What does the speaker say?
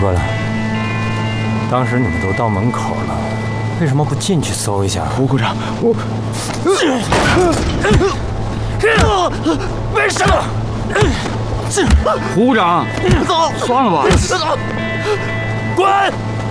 过了，当时你们都到门口了，为什么不进去搜一下？ 胡股长， 没事了。 胡股长， 走， 算了吧。 滚！